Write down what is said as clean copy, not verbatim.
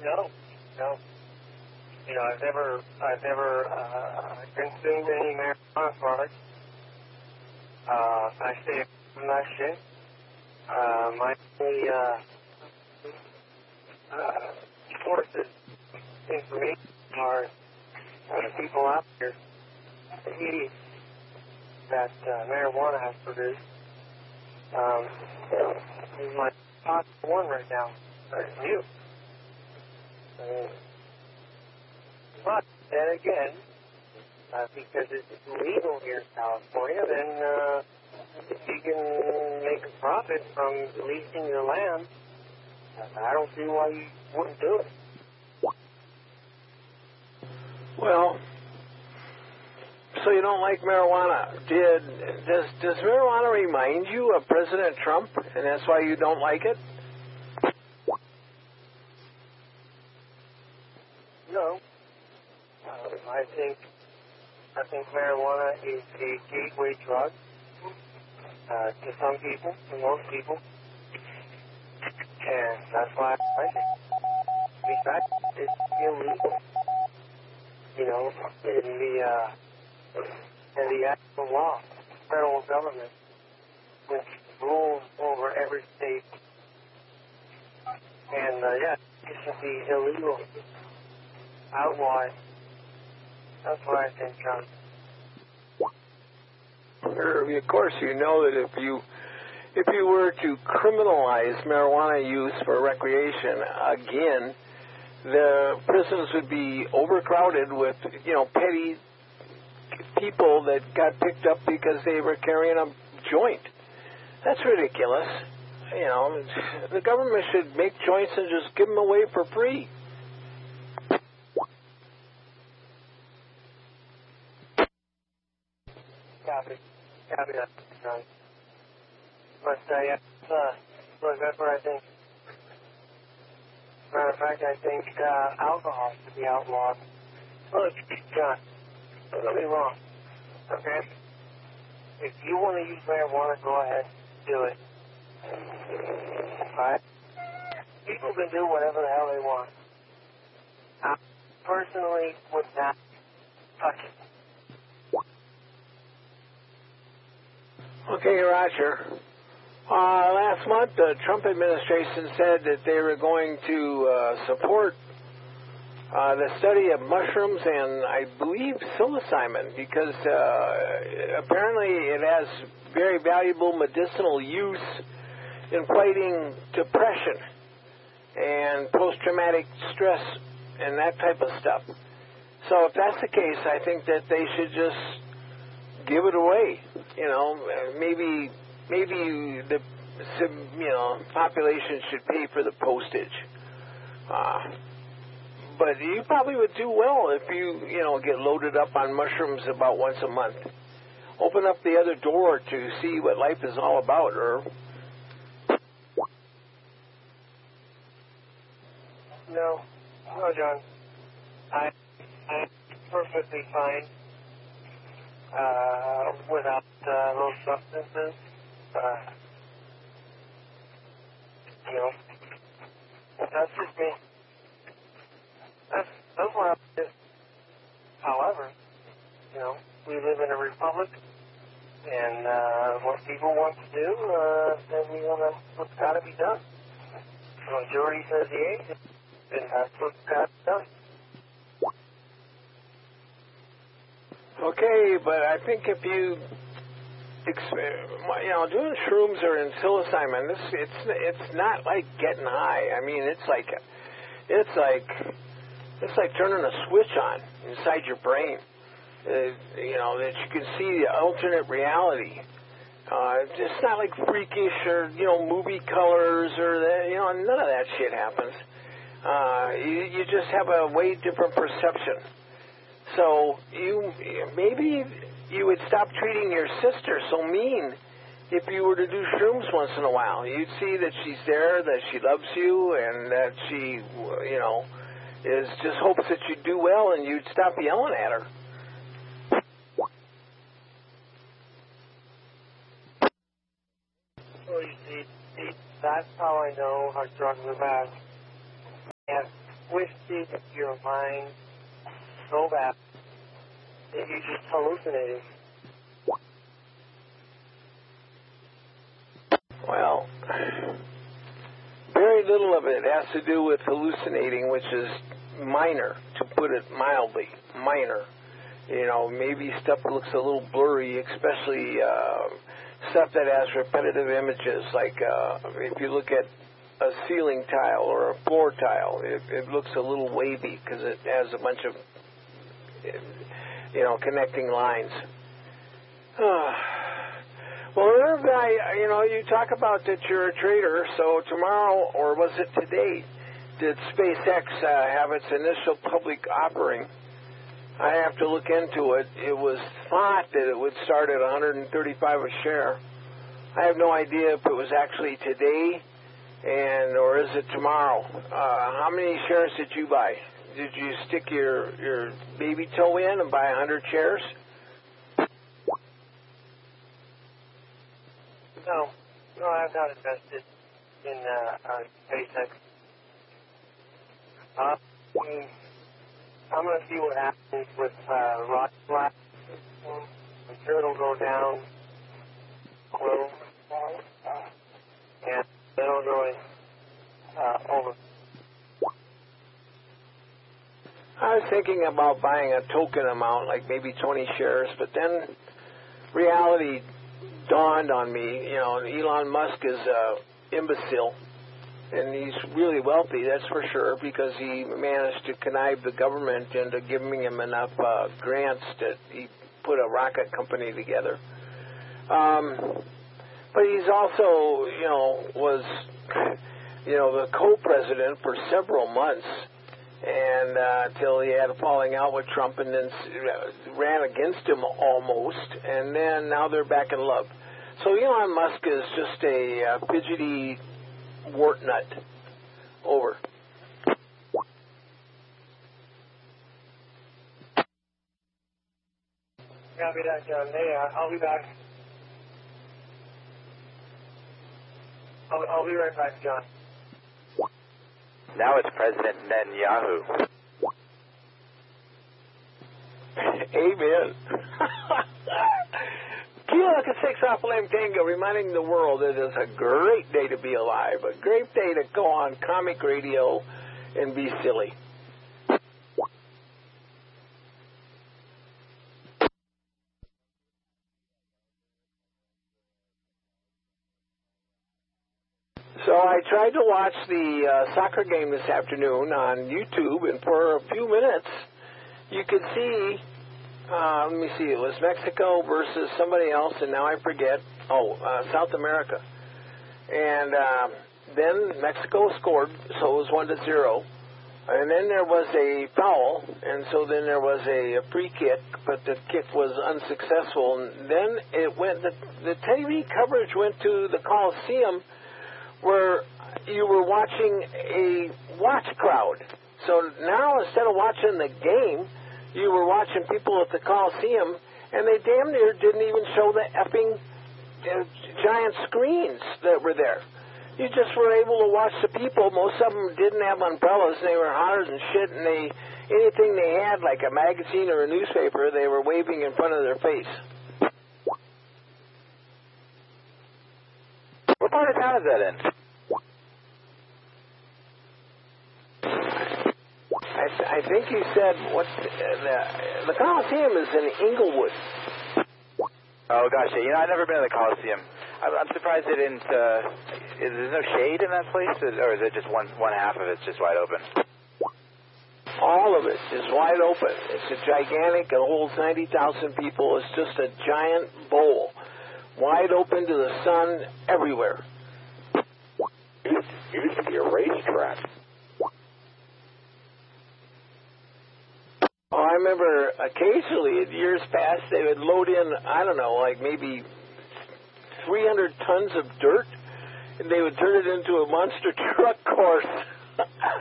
No, no. You know, I've never consumed any marijuana products. I stay away from that shit. My only sources of information are the people out there that marijuana has produced. Is my top one right now. You. But then again, because it's illegal here in California, then if you can make a profit from leasing your land, I don't see why you wouldn't do it. Well, so you don't like marijuana. Does marijuana remind you of President Trump, and that's why you don't like it? No. I think marijuana is a gateway drug to some people, to most people, and that's why I like it. In fact, it's illegal, you know, in the actual law, federal government, which rules over every state, and yeah, it should be illegal, outlawed. That's what I think, John. Of course, you know that if you were to criminalize marijuana use for recreation again, the prisons would be overcrowded with, you know, petty people that got picked up because they were carrying a joint. That's ridiculous. You know, the government should make joints and just give them away for free. Copy that, John. But, yeah, look, that's what I think. Matter of fact, I think alcohol should be outlawed. Look, John, don't get me wrong, okay? If you want to use marijuana, go ahead, do it. Alright? People can do whatever the hell they want. I personally would not touch it. Okay, Roger. Last month, the Trump administration said that they were going to support the study of mushrooms and, I believe, psilocybin, because apparently it has very valuable medicinal use in fighting depression and post-traumatic stress and that type of stuff. So if that's the case, I think that they should just give it away. You know, maybe the population should pay for the postage. But you probably would do well if you get loaded up on mushrooms about once a month. Open up the other door to see what life is all about, Irv. No, John. I'm perfectly fine without those substances. That's just me. That's what I do. However, we live in a republic, and what people want to do, then that's what's got to be done. The majority says yay, and that's what's got to be done. Okay, but I think if you, doing shrooms or in psilocybin, it's not like getting high. I mean, it's like turning a switch on inside your brain. That you can see the alternate reality. It's not like freakish or movie colors or that. None of that shit happens. You just have a way different perception. So maybe you would stop treating your sister so mean if you were to do shrooms once in a while. You'd see that she's there, that she loves you, and that she, is just hopes that you do well, and you'd stop yelling at her. Well, you see, that's how I know how drugs are bad. And twisted your mind so bad that you're just hallucinating. Well, very little of it has to do with hallucinating, which is minor, to put it mildly, minor. You know, maybe stuff that looks a little blurry, especially stuff that has repetitive images, like if you look at a ceiling tile or a floor tile, it looks a little wavy because it has a bunch of, connecting lines. Well, another guy, you talk about that you're a traitor, so tomorrow, or was it today, did SpaceX have its initial public offering? I have to look into it. It was thought that it would start at $135 a share. I have no idea if it was actually today or is it tomorrow. How many shares did you buy? Did you stick your baby toe in and buy 100 shares? No, I've not invested in SpaceX. I'm going to see what happens with rocket blast. I'm sure it'll go down low, and it'll go over. I was thinking about buying a token amount, like maybe 20 shares, but then reality dawned on me. Elon Musk is an imbecile, and he's really wealthy, that's for sure, because he managed to connive the government into giving him enough grants that he put a rocket company together. But he's also, was, the co-president for several months, and till he had a falling out with Trump, and then ran against him almost, and then now they're back in love. So Elon Musk is just a fidgety wart nut. Over. Copy that, John. Hey, I'll be back. I'll be right back, John. Now it's President Netanyahu. Amen. Kilo like a 6 off Lamb Tango, reminding the world it is a great day to be alive, a great day to go on comic radio and be silly. So I tried to watch the soccer game this afternoon on YouTube, and for a few minutes you could see, let me see, it was Mexico versus somebody else, and now I forget, South America. And then Mexico scored, so it was 1-0. And then there was a foul, and so then there was a free kick, but the kick was unsuccessful. And then it went, the TV coverage went to the Coliseum, where you were watching a watch crowd. So now instead of watching the game, you were watching people at the Coliseum, and they damn near didn't even show the effing giant screens that were there. You just were able to watch the people. Most of them didn't have umbrellas, and they were hotter than shit, and anything they had, like a magazine or a newspaper, they were waving in front of their face. What part of town is that in? I think you said the Coliseum is in Inglewood. Oh, gosh. I've never been to the Coliseum. I'm surprised they didn't, there's no shade in that place, or is it just one half of it's just wide open? All of it is wide open. It's a gigantic, it holds 90,000 people. It's just a giant bowl, wide open to the sun everywhere. It used to be a racetrack. Oh, I remember occasionally in years past they would load in, I don't know, like maybe 300 tons of dirt, and they would turn it into a monster truck course.